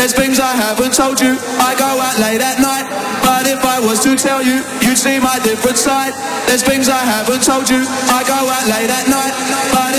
There's things I haven't told you. I go out late at night, but if I was to tell you, you'd see my different side. There's things I haven't told you. I go out late at night, but